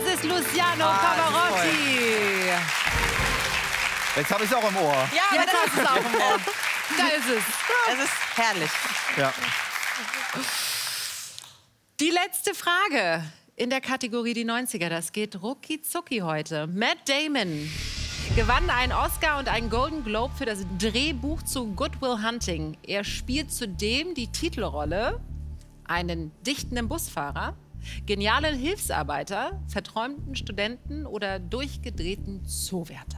Es ist Luciano Pavarotti. Jetzt habe ich es auch im Ohr. Ja, Jetzt hast du es auch im Ohr. Da ist es. es ist herrlich. Ja. Die letzte Frage in der Kategorie die 90er. Das geht rucki zucki heute. Matt Damon gewann einen Oscar und einen Golden Globe für das Drehbuch zu Good Will Hunting. Er spielt zudem die Titelrolle, einen dichtenden Busfahrer, genialen Hilfsarbeiter, verträumten Studenten oder durchgedrehten Zoowärter.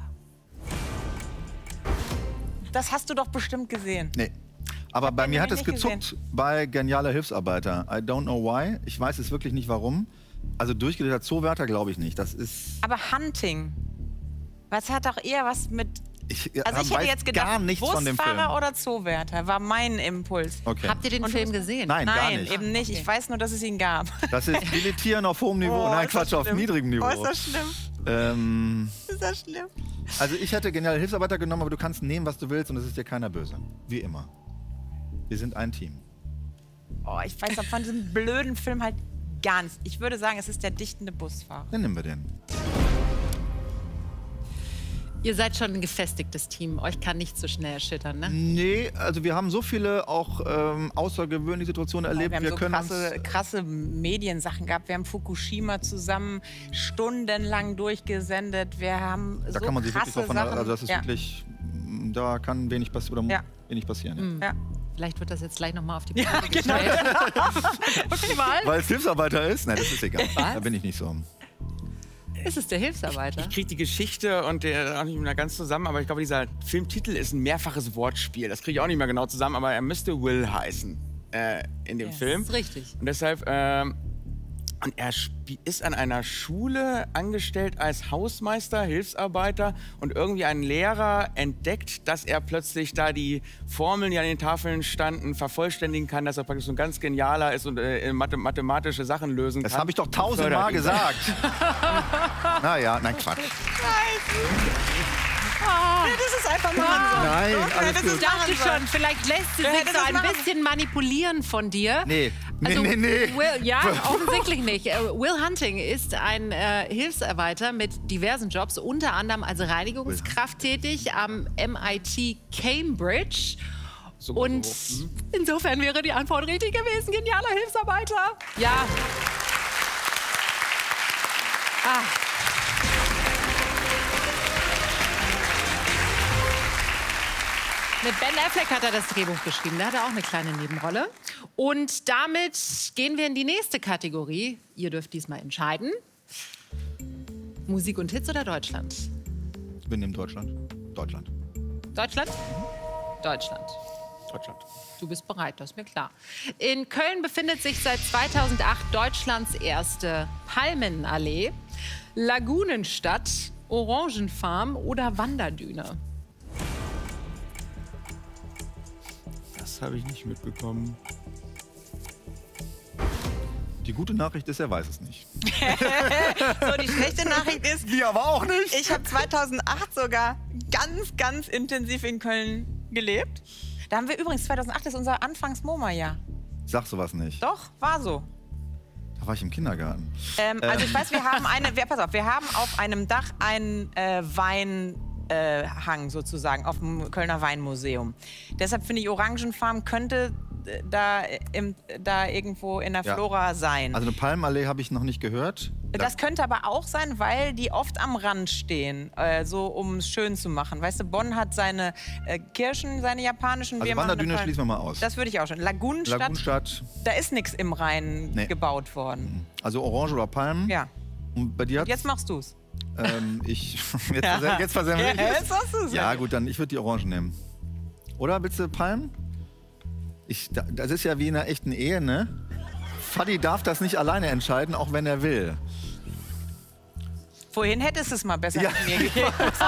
Das hast du doch bestimmt gesehen. Nee. Aber bei mir hat es nämlich nicht gezuckt bei genialer Hilfsarbeiter. I don't know why. Ich weiß es wirklich nicht warum. Also durchgedrehter Zoowärter glaube ich nicht. Das ist... Aber Hunting, was hat doch eher was mit... Ich Also ich hätte jetzt gedacht, gar nichts von dem Film. Busfahrer oder Zoowärter, war mein Impuls. Okay. Habt ihr den Film gesehen? Nein, gar Nein, nicht. eben nicht. Ich weiß nur, dass es ihn gab. Das ist Dilettieren auf hohem Niveau. Oh, Nein, ist das Quatsch, auf schlimm. niedrigem Niveau. Oh, ist das schlimm? Ist das schlimm? Also ich hätte geniale Hilfsarbeiter genommen, aber du kannst nehmen, was du willst und es ist dir keiner böse. Wie immer. Wir sind ein Team. Oh, ich weiß auch von diesem blöden Film halt gar nichts. Ich würde sagen, es ist der dichtende Busfahrer. Dann nehmen wir den. Ihr seid schon ein gefestigtes Team. Euch kann nicht so schnell erschüttern, ne? Nee, also wir haben so viele auch außergewöhnliche Situationen erlebt. Wir haben so können krasse Mediensachen gehabt. Wir haben Fukushima zusammen stundenlang durchgesendet. Wir haben da so kann man sich wirklich krasse drauf Sachen. also das ist wirklich, da kann wenig passieren. Ja. Wenig passieren. Ja. Ja. Vielleicht wird das jetzt gleich noch mal auf die Ja, Bühne genau. gestellt. Mal. Weil es Hilfsarbeiter ist? Nein, das ist egal. Was? Da bin ich nicht so. Ist es der Hilfsarbeiter? Ich kriege die Geschichte und der auch nicht mehr ganz zusammen, aber ich glaube, dieser Filmtitel ist ein mehrfaches Wortspiel. Das kriege ich auch nicht mehr genau zusammen, aber er müsste Will heißen in dem Film. Das ist richtig. Und deshalb, und er ist an einer Schule angestellt als Hausmeister, Hilfsarbeiter und irgendwie ein Lehrer entdeckt, dass er plötzlich da die Formeln, die an den Tafeln standen, vervollständigen kann, dass er praktisch so ein ganz genialer ist und mathematische Sachen lösen kann. Das habe ich doch 1000-mal Fördert ihn. gesagt. Naja, nein, Quatsch. Das ist einfach nur so. Nein, alles das gut. ist Ich dachte schon, vielleicht lässt sie Wer sich hätte so das ein machen? bisschen manipulieren von dir. Nee, Also, nee. Will, ja, offensichtlich nicht. Will Hunting ist ein Hilfsarbeiter mit diversen Jobs, unter anderem als Reinigungskraft tätig am MIT Cambridge. Und insofern wäre die Antwort richtig gewesen. Genialer Hilfsarbeiter. Ja. Ah. Mit Ben Affleck hat er das Drehbuch geschrieben. Da hat er auch eine kleine Nebenrolle. Und damit gehen wir in die nächste Kategorie. Ihr dürft diesmal entscheiden. Musik und Hits oder Deutschland? Wir nehmen Deutschland. Deutschland. Deutschland? Deutschland. Deutschland. Du bist bereit, das ist mir klar. In Köln befindet sich seit 2008 Deutschlands erste Palmenallee, Lagunenstadt, Orangenfarm oder Wanderdüne. Das habe ich nicht mitbekommen. Die gute Nachricht ist, er weiß es nicht. So, die schlechte Nachricht ist, Wir aber auch nicht. ich habe 2008 sogar ganz intensiv in Köln gelebt. Da haben wir übrigens, 2008 ist unser Anfangs-MoMA-Jahr. Sag sowas nicht. Doch, war so. Da war ich im Kindergarten. Also ich weiß, wir haben pass auf, wir haben auf einem Dach einen Weinhang sozusagen, auf dem Kölner Weinmuseum. Deshalb finde ich, Orangenfarm könnte da irgendwo in der Ja. Flora sein. Also eine Palmenallee habe ich noch nicht gehört. Das könnte aber auch sein, weil die oft am Rand stehen, so um es schön zu machen. Weißt du, Bonn hat seine Kirschen, seine japanischen. Also wir machen Wanderdüne eine schließen wir mal aus. Das würde ich auch schon. Lagunenstadt, Lagunenstadt, da ist nichts im Rhein Nee. gebaut worden. also Orange oder Palmen. Ja, Und bei dir hat's, jetzt machst du's. jetzt versemmel ich es. Jetzt machst du's. Ja gut, dann ich würde die Orangen nehmen. Oder willst du Palmen? Das ist ja wie in einer echten Ehe, ne? Fadi darf das nicht alleine entscheiden, auch wenn er will. Vorhin hättest du es mal besser Ja. mit mir gegeben.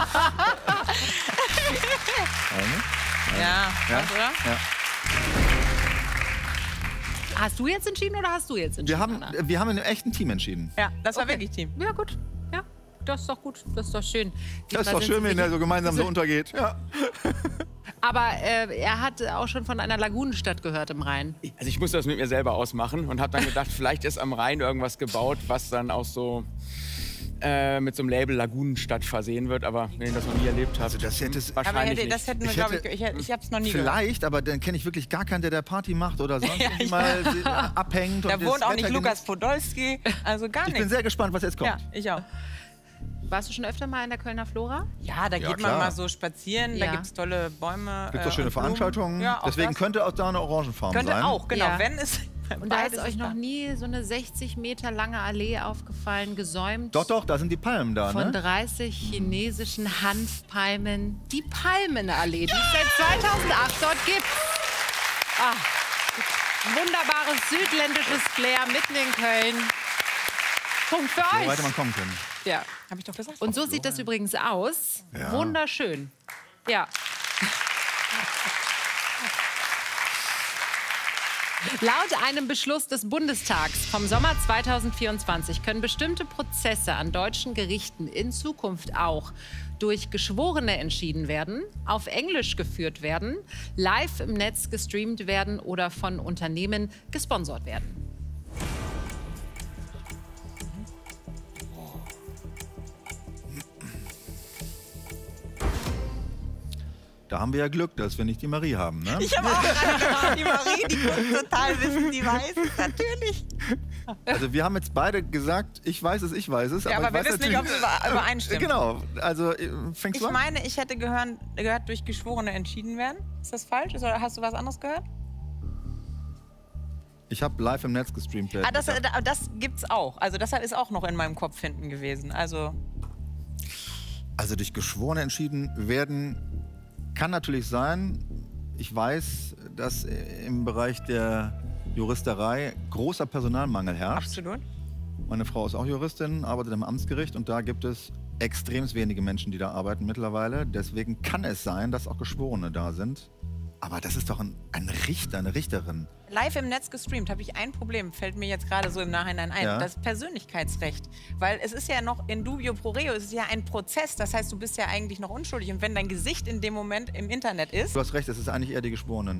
Ja, Ja? was, oder? Ja. Hast du jetzt entschieden oder hast du jetzt entschieden? Wir haben in einem echten Team entschieden. Ja, das war Okay. wirklich Team. Ja, gut. Ja, das ist doch gut. Das ist doch schön. Das ist doch schön, wenn er so gemeinsam so untergeht. Ja. Aber er hat auch schon von einer Lagunenstadt gehört im Rhein. Also ich musste das mit mir selber ausmachen und habe dann gedacht, vielleicht ist am Rhein irgendwas gebaut, was dann auch so mit so einem Label Lagunenstadt versehen wird. Aber wenn ihr das noch nie erlebt habt, Also das hätte es wahrscheinlich nicht. Das hätten wir, glaube ich hab's noch nie gehört. vielleicht, aber dann kenne ich wirklich gar keinen, der Party macht oder sonst irgendwie mal abhängt. Da und wohnt das auch nicht Wetter Lukas genießt. Podolski, also gar Ich bin nichts. sehr gespannt, was jetzt kommt. Ja, ich auch. Warst du schon öfter mal in der Kölner Flora? Ja, da geht man klar. mal so spazieren, da Ja. gibt es tolle Bäume. Gibt doch schöne und Blumen. Veranstaltungen. Ja, auch Deswegen das. könnte auch da eine Orangenfarm Könnte sein. auch, genau. Ja. Wenn es Und da ist beides euch noch da. nie so eine 60 Meter lange Allee aufgefallen, gesäumt Doch, da sind die Palmen da, von ne? 30 chinesischen Hanfpalmen. Die Palmenallee, die es seit 2008 dort gibt. Ah, wunderbares südländisches Flair mitten in Köln. Punkt für So euch. weit man kommen können. Ja. Hab ich doch gesagt. Und so sieht das übrigens aus. Ja. Wunderschön. Ja. Laut einem Beschluss des Bundestags vom Sommer 2024 können bestimmte Prozesse an deutschen Gerichten in Zukunft auch durch Geschworene entschieden werden, auf Englisch geführt werden, live im Netz gestreamt werden oder von Unternehmen gesponsert werden. Da haben wir ja Glück, dass wir nicht die Marie haben, ne? Ich habe auch gerade gedacht, die Marie, die konnte total wissen, die weiß es natürlich. Also wir haben jetzt beide gesagt, ich weiß es. Ja, aber ich wir weiß wissen nicht, ob es natürlich- übereinstimmt. Genau, also fängst Ich du an? meine, ich hätte gehört, durch Geschworene entschieden werden. Ist das falsch? Oder hast du was anderes gehört? Ich habe live im Netz gestreamt. Ah, das gibt's auch. Also das ist auch noch in meinem Kopf hinten gewesen. Also Also durch Geschworene entschieden werden kann natürlich sein. Ich weiß, dass im Bereich der Juristerei großer Personalmangel herrscht. absolut. Meine Frau ist auch Juristin, arbeitet am Amtsgericht und da gibt es extrem wenige Menschen, die da arbeiten mittlerweile. Deswegen kann es sein, dass auch Geschworene da sind. Aber das ist doch ein Richter, eine Richterin. Live im Netz gestreamt habe ich ein Problem, fällt mir jetzt gerade so im Nachhinein ein. Ja. Das Persönlichkeitsrecht. Weil es ist ja noch in dubio pro reo, es ist ja ein Prozess. Das heißt, du bist ja eigentlich noch unschuldig. Und wenn dein Gesicht in dem Moment im Internet ist, Du hast recht, es ist eigentlich eher die Geschworenen.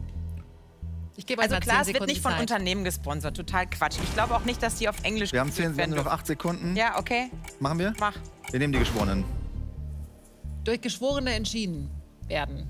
Ich gebe euch also mal klar, 10 es wird Sekunden nicht von Zeit. Unternehmen gesponsert. Total Quatsch. Ich glaube auch nicht, dass die auf Englisch Wir haben geführt 10, werden noch dürfen. 8 Sekunden. Ja, okay, Machen wir? mach. Wir nehmen die Geschworenen. Durch Geschworene entschieden werden.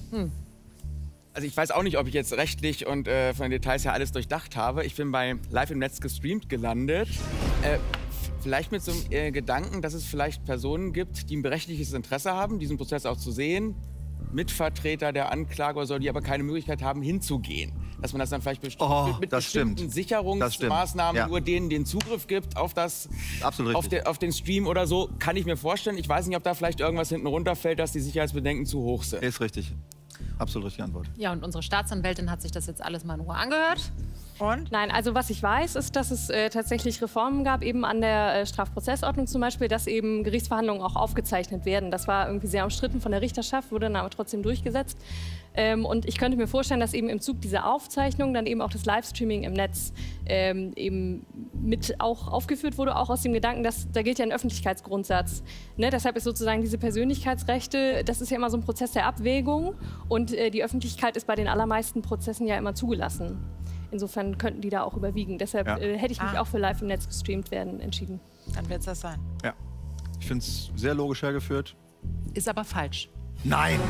Also ich weiß auch nicht, ob ich jetzt rechtlich und von den Details her alles durchdacht habe. Ich bin bei Live im Netz gestreamt gelandet. Vielleicht mit so einem Gedanken, dass es vielleicht Personen gibt, die ein berechtigtes Interesse haben, diesen Prozess auch zu sehen. Mitvertreter der Anklage oder so, die aber keine Möglichkeit haben, hinzugehen. Dass man das dann vielleicht mit das bestimmten stimmt. Sicherungsmaßnahmen Ja. nur denen den Zugriff gibt auf das, Absolut richtig. auf den Stream oder so, kann ich mir vorstellen. Ich weiß nicht, ob da vielleicht irgendwas hinten runterfällt, dass die Sicherheitsbedenken zu hoch sind. Ist richtig. Absolut richtige Antwort. Ja, und unsere Staatsanwältin hat sich das jetzt alles mal in Ruhe angehört. Und? Nein, also was ich weiß, ist, dass es tatsächlich Reformen gab, eben an der Strafprozessordnung zum Beispiel, dass eben Gerichtsverhandlungen auch aufgezeichnet werden. Das war irgendwie sehr umstritten von der Richterschaft, wurde dann aber trotzdem durchgesetzt. Und ich könnte mir vorstellen, dass eben im Zug dieser Aufzeichnung dann eben auch das Livestreaming im Netz eben mit auch aufgeführt wurde, auch aus dem Gedanken, dass da gilt ja ein Öffentlichkeitsgrundsatz. Ne? Deshalb ist sozusagen diese Persönlichkeitsrechte, das ist ja immer so ein Prozess der Abwägung und die Öffentlichkeit ist bei den allermeisten Prozessen ja immer zugelassen. Insofern könnten die da auch überwiegen. Deshalb Ja. hätte ich mich auch für live im Netz gestreamt werden entschieden. Dann wird es das sein. Ja. Ich finde es sehr logisch hergeführt. Ist aber falsch. Nein!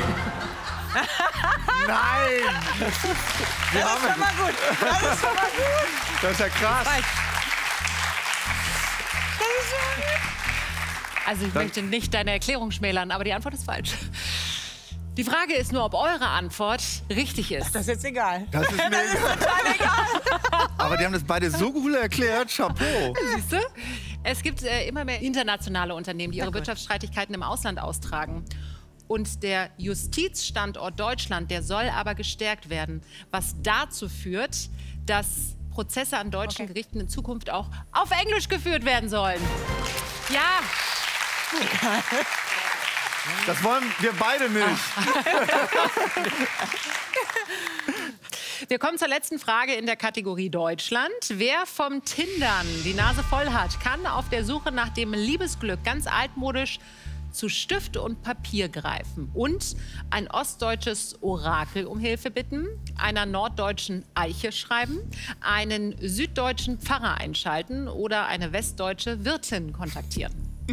Nein! Das ist schon mal gut. Das ist schon mal gut. Das ist ja krass. Also ich möchte nicht deine Erklärung schmälern, aber die Antwort ist falsch. Die Frage ist nur, ob eure Antwort richtig ist. Das ist jetzt egal. Das ist mir egal. Aber die haben das beide so gut erklärt. Chapeau. Siehst du? Es gibt immer mehr internationale Unternehmen, die ihre Wirtschaftsstreitigkeiten im Ausland austragen. Und der Justizstandort Deutschland, der soll aber gestärkt werden, was dazu führt, dass Prozesse an deutschen Gerichten in Zukunft auch auf Englisch geführt werden sollen. Ja, Das wollen wir beide nicht. wir kommen zur letzten Frage in der Kategorie Deutschland. Wer vom Tindern die Nase voll hat, kann auf der Suche nach dem Liebesglück ganz altmodisch zu Stift und Papier greifen und ein ostdeutsches Orakel um Hilfe bitten, einer norddeutschen Eiche schreiben, einen süddeutschen Pfarrer einschalten oder eine westdeutsche Wirtin kontaktieren?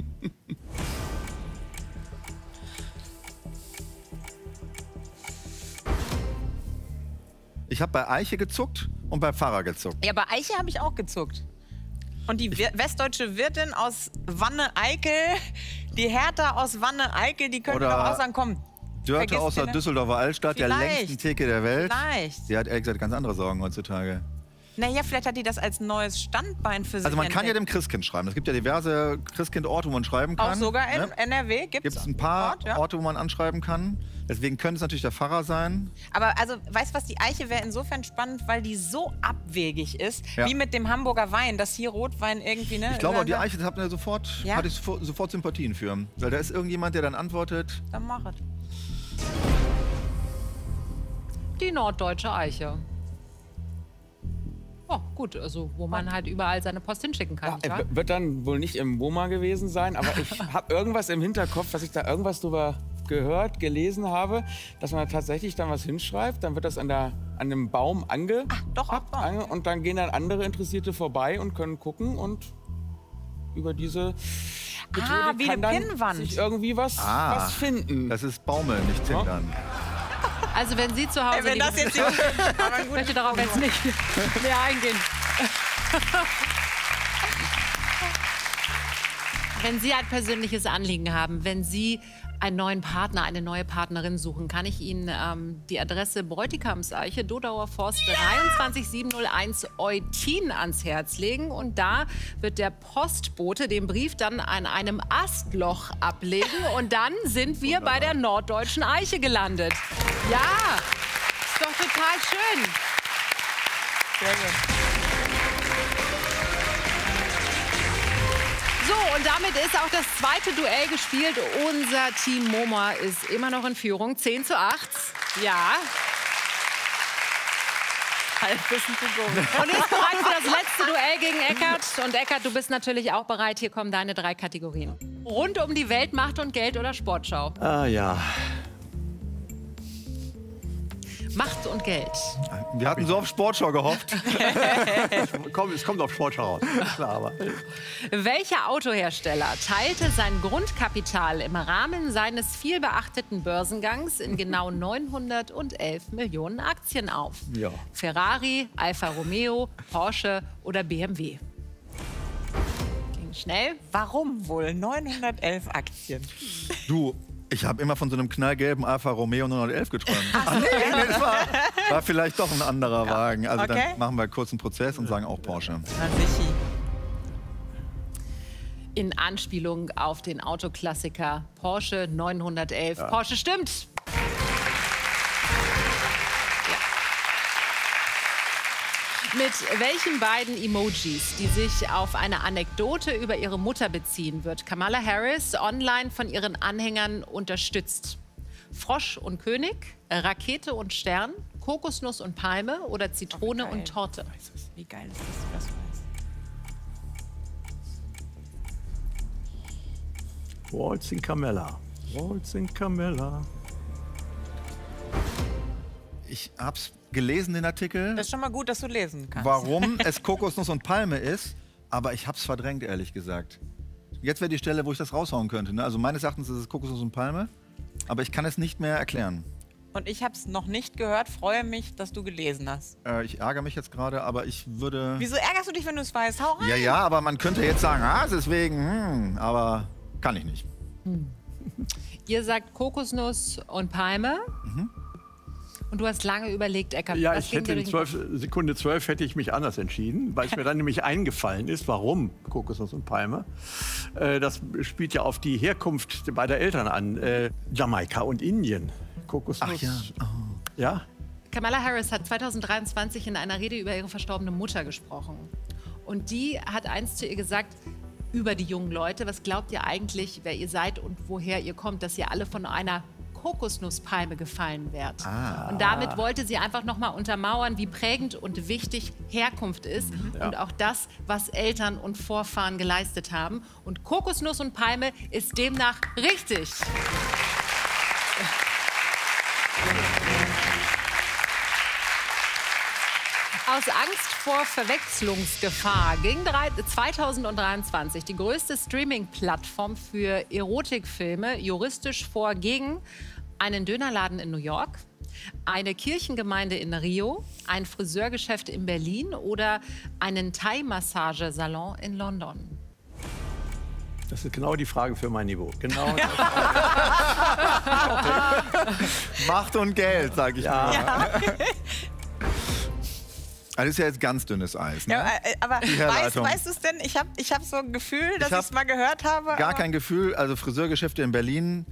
Ich habe bei Eiche gezuckt und bei Pfarrer gezuckt. Ja, bei Eiche habe ich auch gezuckt. Und die westdeutsche Wirtin aus Wanne-Eickel, die Hertha aus Wanne-Eickel, die könnte Oder doch auch sagen, komm. Dörte vergiss aus der keine- Düsseldorfer Altstadt, der Vielleicht. längsten Theke der Welt. Vielleicht. Die hat ehrlich gesagt ganz andere Sorgen heutzutage. Naja, vielleicht hat die das als neues Standbein für sich Also man kann ja entdeckt. dem Christkind schreiben. Es gibt ja diverse Christkind-Orte, wo man schreiben kann. Auch sogar in ne? NRW Gibt gibt es ein paar Ort, ja. Orte, wo man anschreiben kann. Deswegen könnte es natürlich der Pfarrer sein. Aber also, weißt du was, die Eiche wäre insofern spannend, weil die so abwegig ist, Ja. wie mit dem Hamburger Wein, dass hier Rotwein irgendwie, ne? Ich glaube, über- die Eiche hat mir Ja? hatte ich sofort Sympathien für. Weil da ist irgendjemand, der dann antwortet. Dann mach es. Die norddeutsche Eiche. Oh, gut, also wo man halt überall seine Post hinschicken kann. nicht wahr? Wird dann wohl nicht im WOMA gewesen sein, aber ich habe irgendwas im Hinterkopf, dass ich da irgendwas drüber gehört, gelesen habe, dass man da tatsächlich dann was hinschreibt, dann wird das an einem Baum Doch, auch doch. und dann gehen dann andere Interessierte vorbei und können gucken und über diese Methode wie kann eine dann Pinnwand. sich irgendwie was finden. Das ist Baumeln, nicht Zindern. Also wenn Sie zu Hause... Wenn das jetzt aber Ich möchte darauf jetzt nicht mehr eingehen. Wenn Sie ein persönliches Anliegen haben, wenn Sie einen neuen Partner, eine neue Partnerin suchen, kann ich Ihnen die Adresse Bräutigamseiche, Dodauer Forst 23701 Eutin ans Herz legen. Und da wird der Postbote den Brief dann an einem Astloch ablegen. Und dann sind wir bei der norddeutschen Eiche gelandet. Ja, ist doch total schön. Sehr gut. So, und damit ist auch das zweite Duell gespielt. Unser Team MoMA ist immer noch in Führung. 10:8. Ja. Halbwissen zu go. Und ist bereit für das letzte Duell gegen Eckart. Und Eckart, du bist natürlich auch bereit. Hier kommen deine 3 Kategorien. Rund um die Welt, Macht und Geld oder Sportschau? Ah ja. Macht und Geld. Wir hatten so auf Sportschau gehofft. Es kommt auf Sportschau raus. Klar, aber. Welcher Autohersteller teilte sein Grundkapital im Rahmen seines vielbeachteten Börsengangs in genau 911 Millionen Aktien auf? Ja. Ferrari, Alfa Romeo, Porsche oder BMW? Ging schnell. Warum wohl 911 Aktien? Du, ich habe immer von so einem knallgelben Alfa Romeo 911 geträumt. Ach nee, das war vielleicht doch ein anderer Wagen. Also Okay. dann machen wir kurz einen Prozess und sagen auch Porsche. Na sicher. In Anspielung auf den Autoklassiker Porsche 911. Porsche stimmt. Mit welchen beiden Emojis, die sich auf eine Anekdote über ihre Mutter beziehen, wird Kamala Harris online von ihren Anhängern unterstützt? Frosch und König, Rakete und Stern, Kokosnuss und Palme oder Zitrone und Torte? Wie geil ist das, dass du das weißt? Waltzing Camella. Waltzing Camella. Ich hab's gelesen, den Artikel, Das ist schon mal gut, dass du lesen kannst. warum es Kokosnuss und Palme ist, aber ich hab's verdrängt, ehrlich gesagt. Jetzt wäre die Stelle, wo ich das raushauen könnte. Ne? Also meines Erachtens ist es Kokosnuss und Palme, aber ich kann es nicht mehr erklären. Und ich habe es noch nicht gehört. Freue mich, dass du gelesen hast. Ich ärgere mich jetzt gerade, aber ich würde... Wieso ärgerst du dich, wenn du es weißt? Hau rein. Ja, aber man könnte jetzt sagen, deswegen, aber kann ich nicht. Ihr sagt Kokosnuss und Palme. Und du hast lange überlegt, Eckart. Ja, was ich ging hätte dir in durch den Kopf? Sekunde 12 hätte ich mich anders entschieden, weil es mir dann nämlich eingefallen ist, warum Kokosnuss und Palme. Das spielt ja auf die Herkunft beider Eltern an. Jamaika und Indien. Kokosnuss. Ach ja. Ja? Kamala Harris hat 2023 in einer Rede über ihre verstorbene Mutter gesprochen. Und die hat einst zu ihr gesagt, über die jungen Leute, was glaubt ihr eigentlich, wer ihr seid und woher ihr kommt, dass ihr alle von einer Kokosnusspalme gefallen wird. Und damit wollte sie einfach nochmal untermauern, wie prägend und wichtig Herkunft ist und auch das, was Eltern und Vorfahren geleistet haben. Und Kokosnuss und Palme ist demnach richtig. Aus Angst vor Verwechslungsgefahr ging 2023 die größte Streaming-Plattform für Erotikfilme juristisch vor gegen einen Dönerladen in New York, eine Kirchengemeinde in Rio, ein Friseurgeschäft in Berlin oder einen Thai-Massagesalon in London. Das ist genau die Frage für mein Niveau. Genau. Macht und Geld, sag ich mal. Ja. Das ist ja jetzt ganz dünnes Eis. Ne? Ja, aber Herleitung. weißt du es denn? Ich hab so ein Gefühl, dass ich es mal gehört habe. Gar kein Gefühl. Also Friseurgeschäfte in Berlin,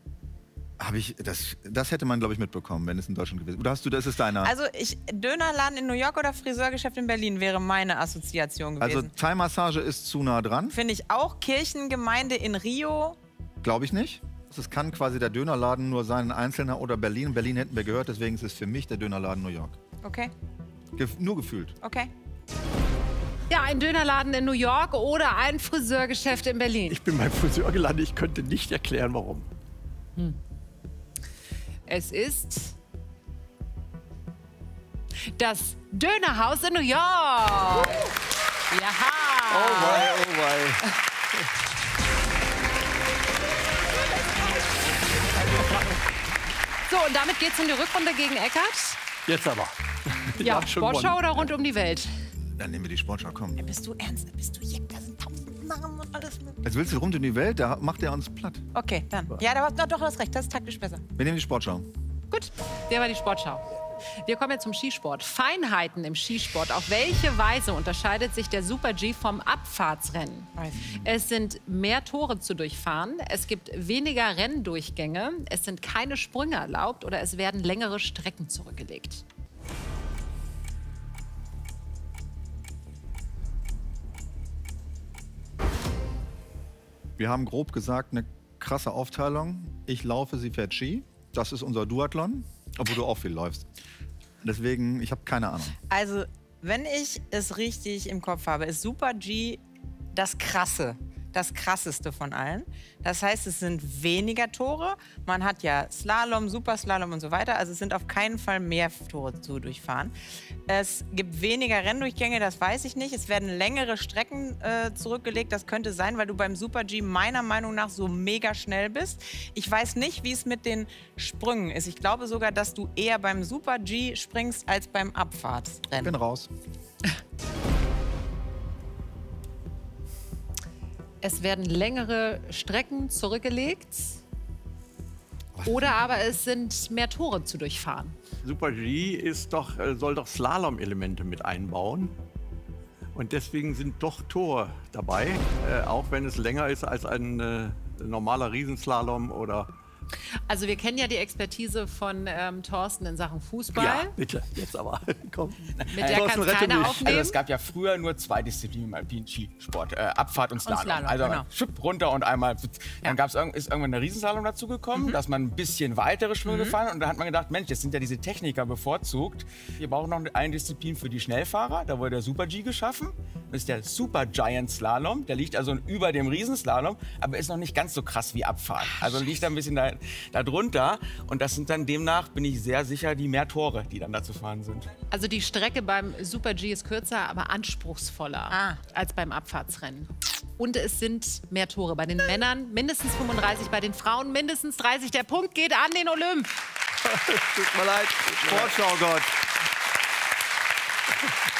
das hätte man, glaube ich, mitbekommen, wenn es in Deutschland gewesen wäre. Oder hast du, das ist deiner? Also Dönerladen in New York oder Friseurgeschäft in Berlin wäre meine Assoziation gewesen. Also Thai-Massage ist zu nah dran. Finde ich auch. Kirchengemeinde in Rio. Glaube ich nicht. Es kann quasi der Dönerladen nur sein, ein Einzelner oder Berlin. Berlin hätten wir gehört, deswegen ist es für mich der Dönerladen New York. Okay. Nur gefühlt. Okay. Ja, ein Dönerladen in New York oder ein Friseurgeschäft in Berlin. Ich bin beim Friseur gelandet, ich könnte nicht erklären, warum. Es ist das Dönerhaus in New York. Jaha. Oh wei, oh wei. So, und damit geht's in die Rückrunde gegen Eckart. Jetzt aber. Ja, schon Sportschau gewonnen. oder rund um die Welt? Dann nehmen wir die Sportschau, komm. Bist du ernst? Bist du hier? Da sind 1000 Namen und alles mit. Jetzt willst du rund um die Welt, da macht er uns platt. Okay, dann. Ja, du hast recht. Das ist taktisch besser. Wir nehmen die Sportschau. Gut, der war die Sportschau. Wir kommen jetzt zum Skisport. Feinheiten im Skisport. Auf welche Weise unterscheidet sich der Super-G vom Abfahrtsrennen? Es sind mehr Tore zu durchfahren, es gibt weniger Renndurchgänge, es sind keine Sprünge erlaubt oder es werden längere Strecken zurückgelegt. Wir haben grob gesagt eine krasse Aufteilung. Ich laufe, sie fährt Ski. Das ist unser Duathlon, obwohl du auch viel läufst. Deswegen, ich habe keine Ahnung. Also, wenn ich es richtig im Kopf habe, ist Super G das krasseste von allen. Das heißt, es sind weniger Tore. Man hat ja Slalom, Superslalom und so weiter. Also es sind auf keinen Fall mehr Tore zu durchfahren. Es gibt weniger Renndurchgänge, das weiß ich nicht. Es werden längere Strecken zurückgelegt. Das könnte sein, weil du beim Super G meiner Meinung nach so mega schnell bist. Ich weiß nicht, wie es mit den Sprüngen ist. Ich glaube sogar, dass du eher beim Super G springst als beim Abfahrtsrennen. Ich bin raus. Es werden längere Strecken zurückgelegt oder aber es sind mehr Tore zu durchfahren. Super G soll doch Slalom-Elemente mit einbauen. Und deswegen sind doch Tore dabei, auch wenn es länger ist als ein normaler Riesenslalom oder... Also wir kennen ja die Expertise von Thorsten in Sachen Fußball. Ja, bitte, jetzt aber. Komm. Mit der kann es keiner aufnehmen. Also es gab ja früher nur 2 Disziplinen im alpinen Skisport, Abfahrt und Slalom. Slalom, Also genau. schipp runter und einmal. Dann ist irgendwann der Riesenslalom dazu gekommen, dass man ein bisschen weitere Sprünge gefahren hat. Und da hat man gedacht, Mensch, jetzt sind ja diese Techniker bevorzugt. Wir brauchen noch eine Disziplin für die Schnellfahrer. Da wurde der Super G geschaffen. Das ist der Super Giant Slalom. Der liegt also über dem Riesenslalom, aber ist noch nicht ganz so krass wie Abfahrt. Also liegt da ein bisschen da drunter. Und das sind dann demnach, bin ich sehr sicher, die mehr Tore, die dann da zu fahren sind. Also die Strecke beim Super G ist kürzer, aber anspruchsvoller als beim Abfahrtsrennen. Und es sind mehr Tore. Bei den Männern mindestens 35, bei den Frauen mindestens 30. Der Punkt geht an den Olymp. Tut mir leid. Sportschau, Gott.